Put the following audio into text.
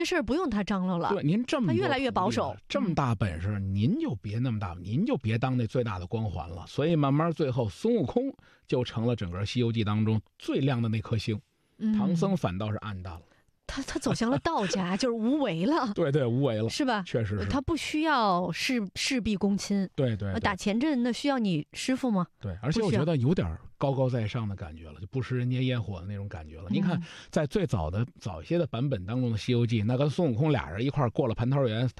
这事儿不用他张罗了。 对，您这么他越来越保守， 这么大本事，您就别那么大，您就别当那最大的光环了。所以慢慢最后孙悟空就成了整个《西游记》当中最亮的那颗星，唐僧反倒是暗淡了。 他走向了道家，就是无为了。 对对，无为了， 是吧？ 确实是。 他不需要事必躬亲。 对对， 打前阵那需要你师傅吗？ 对，而且我觉得有点高高在上的感觉了，就不食人间烟火的那种感觉了。您看，在最早一些的版本当中的《西游记》，那跟孙悟空俩人一块过了蟠桃园，